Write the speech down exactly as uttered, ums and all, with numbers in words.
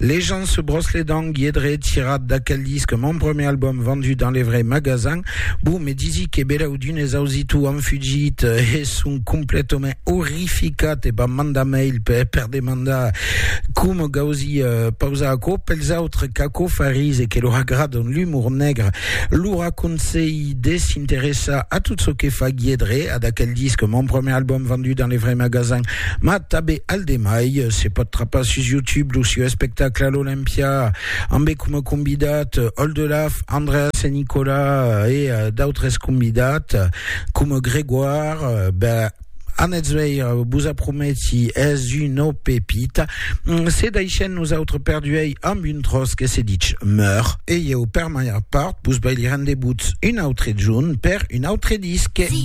Les gens se brossent les dents, Guédré, tirade d'Aquel disque, mon premier album vendu dans les vrais magasins. Boum, et Dizzy, Kebela ou Dune, Zauzitu, Amfugit, et sont complètement horrificat, et ben, manda mail, per des mandats, cum gauzi, pausa ako, pelza autre kako, farise, et qu'elle aura grade l'humour nègre, l'oura conseil, desinteressa à tout ce qui fait Guédré, à d'Aquel disque, mon premier album vendu dans les vrais magasins, ma tabé aldemaille, c'est pas de trapas sur YouTube, ou sur un spectacle à l'Olympia, Ambe comme convidat, Oldelaf, Andreas et Nicolas, et euh, d'autres convidats, comme Grégoire, euh, ben, Anetzweir, vous a prometti, est une pépite. C'est d'aïchen nous a autres perdu en une trosse que c'est dit meurt. Et y a au père Maya part, vous baillez des boots, une autre jaune, père une autre disque.